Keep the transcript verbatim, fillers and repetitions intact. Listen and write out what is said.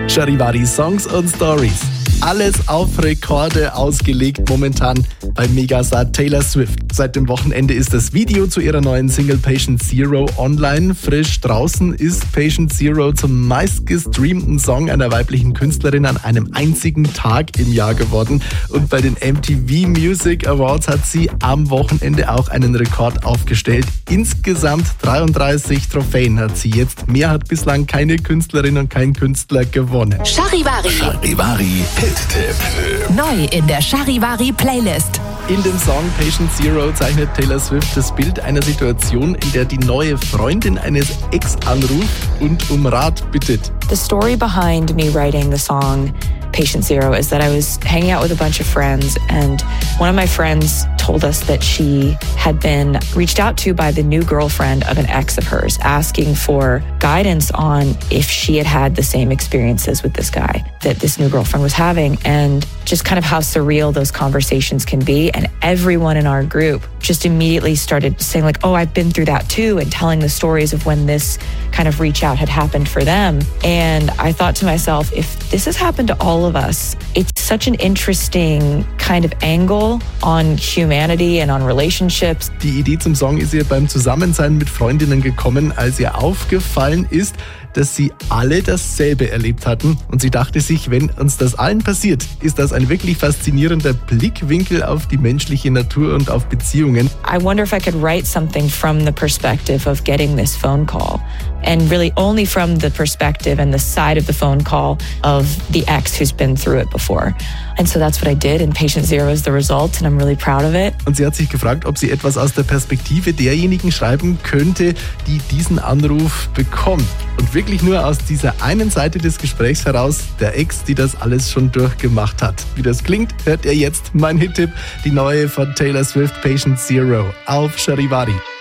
Charivari Songs und Stories. Alles auf Rekorde ausgelegt momentan bei Megastar Taylor Swift. Seit dem Wochenende ist das Video zu ihrer neuen Single Patient Zero online. Frisch draußen ist Patient Zero zum meistgestreamten Song einer weiblichen Künstlerin an einem einzigen Tag im Jahr geworden. Und bei den M T V Music Awards hat sie am Wochenende auch einen Rekord aufgestellt. Insgesamt dreiunddreißig Trophäen hat sie jetzt. Mehr hat bislang keine Künstlerin und kein Künstler gewonnen. Charivari. Charivari Hit-Tipp. Neu in der Charivari Playlist. In dem Song Patient Zero zeichnet Taylor Swift das Bild einer Situation, in der die neue Freundin eines Ex anruft und um Rat bittet. The story behind me writing the song Patient Zero is that I was hanging out with a bunch of friends, and one of my friends told us that she had been reached out to by the new girlfriend of an ex of hers, asking for guidance on if she had had the same experiences with this guy that this new girlfriend was having, and just kind of how surreal those conversations can be. And everyone in our group just immediately started saying like, oh, I've been through that too, and telling the stories of when this kind of reach out had happened for them. And I thought to myself, if this has happened to all of us, it's such an interesting kind of angle on humanity and on relationships. Die Idee zum Song ist ihr beim Zusammensein mit Freundinnen gekommen, als ihr aufgefallen ist, dass sie alle dasselbe erlebt hatten. Und sie dachte sich, wenn uns das allen passiert, ist das ein wirklich faszinierender Blickwinkel auf die menschliche Natur und auf Beziehungen. I wonder if I could write something from the perspective of getting this phone call, and really only from the perspective and the side of the phone call of the ex who's been through it before. And so that's what I did, and Patient Zero is the result, and I'm really proud of it. Und sie hat sich gefragt, ob sie etwas aus der Perspektive derjenigen schreiben könnte, die diesen Anruf bekommt. Und wirklich nur aus dieser einen Seite des Gesprächs heraus, der Ex, die das alles schon durchgemacht hat. Wie das klingt, hört ihr jetzt. Mein Hit-Tipp, die neue von Taylor Swift, Patient Zero, auf Charivari.